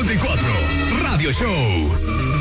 54 Radio Show.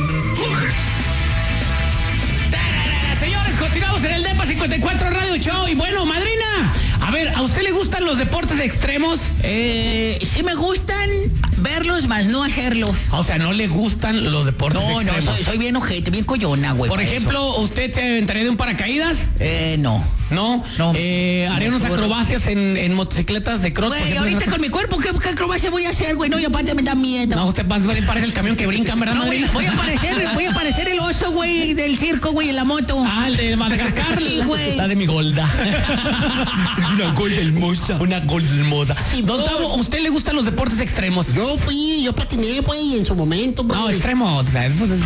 Señores, continuamos en el DEPA 54 Radio Show. Y bueno, madrina, a ver, ¿a usted le gustan los deportes extremos? Sí me gustan verlos, más no hacerlos. O sea, ¿no le gustan los deportes extremos? No, soy bien ojete, bien coyona, güey. Por ejemplo, eso. ¿usted se aventaría de un paracaídas? No. ¿No? No. ¿Haría unas acrobacias en motocicletas de cross? Güey, ahorita con mi cuerpo, ¿qué acrobacia voy a hacer, güey? No, y aparte me da miedo. No, usted parece el camión que brinca, ¿verdad, madrina? Voy a parecer el oso, güey, del circo, güey, en la moto. Ah, el de Madagascar. Sí, güey. La de mi Golda. Una Golda hermosa. Una Golda hermosa. Sí, Don Tavo, ¿a usted le gustan los deportes extremos? Yo patiné, güey, en su momento, güey. No, extremos. O sea, no se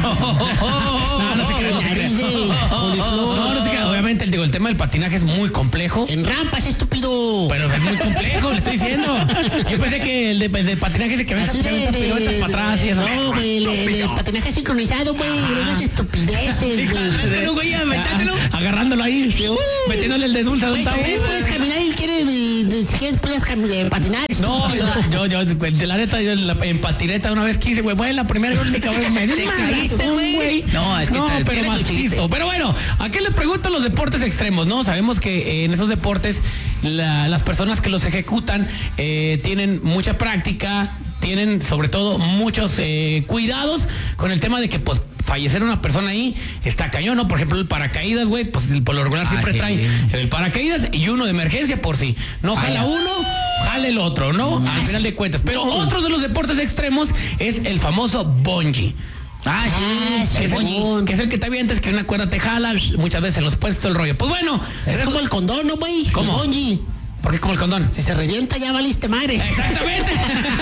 crea. No se crea. Obviamente, el tema del patinaje es muy complejo. En rampas, estúpido. Pero es muy complejo, le estoy diciendo. Yo pensé que el de patinaje se que Así piruetas para atrás y eso. No, güey, el de patinaje sincronizado, güey. Unas estupideces, güey. No, güey, aventándolo. Agarrándolo ahí, metiéndole el de dulce a Don Güey, Tavo. también puedes caminar y si quieres puedes patinar. No, estúpido. yo, de la neta, en patineta una vez quise, güey, la primera y única vez me dio ¿Te un caíste, madrazo, güey? No, es que pero tienes el chiste. macizo. Pero bueno, ¿a qué les pregunto los deportes extremos, no? Sabemos que en esos deportes las personas que los ejecutan tienen mucha práctica, tienen sobre todo muchos cuidados con el tema de que, pues, fallecer una persona ahí está cañón, ¿no? Por ejemplo, el paracaídas, güey, pues por lo regular siempre trae el paracaídas y uno de emergencia por si no jala uno, jala el otro, ¿no? Al final de cuentas. Pero otro de los deportes extremos es el famoso bungee. Sí, Que es el que te avientas, que una cuerda te jala, muchas veces en los puestos el rollo. Pues bueno, Es como el condón, ¿no, güey? ¿Cómo? El bungee. ¿Por qué como el condón? Si se revienta, ya valiste madre. Exactamente.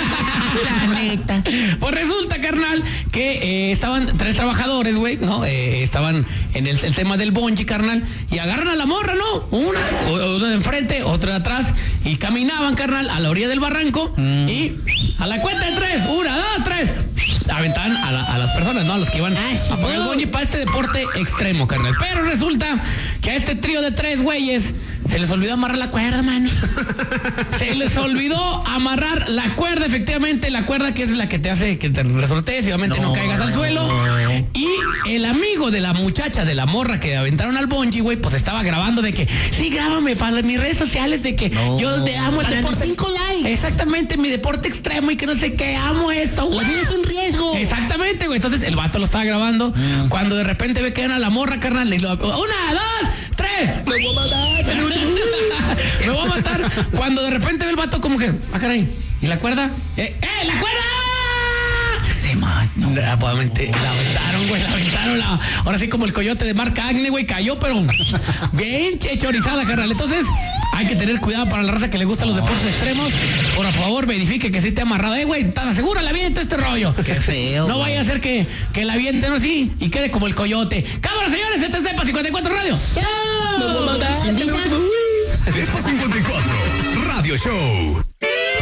La neta. Pues resulta, carnal, que estaban 3 trabajadores, güey, ¿no? Estaban en el tema del bungee, carnal, y agarran a la morra, ¿no? Una de enfrente, otra de atrás, y caminaban, carnal, a la orilla del barranco, y a la cuenta de 3, 1, 2, 3, aventaban a las personas, ¿no? A los que iban a poner el bungee para este deporte extremo, carnal. Pero resulta que a este trío de 3 güeyes se les olvidó amarrar la cuerda, mano. Se les olvidó amarrar la cuerda, efectivamente, la cuerda que es la que te hace que te resortees y obviamente no caigas al suelo. Y el amigo de la muchacha, de la morra que aventaron al bungee, güey, pues estaba grabando de que, sí, grábame para mis redes sociales de que yo te amo el Para deporte. mis 5 likes. Exactamente, mi deporte extremo y que no sé qué, amo esto, La güey. vida es un riesgo. Exactamente, güey. Entonces el vato lo estaba grabando. Cuando de repente ve que era la morra, carnal, y lo, 1, 2, 3. Me voy a matar. Me voy a matar. Cuando de repente ve el vato como que, caray. ¿Y la cuerda? ¡La cuerda! Se mató. Rápidamente la aventaron, güey. Ahora sí, como el coyote de marca Acne, güey, cayó, pero bien chorizada, carnal. Entonces, hay que tener cuidado para la raza que le gustan los deportes extremos. Por favor, verifique que sí te ha amarrado. Güey, tan segura la avienta este rollo. Qué feo. No vaya a ser que la avienten así y quede como el coyote. Cámara, señores, este es DEPA 54 Radio. ¡Chao! DEPA 54 Radio Show.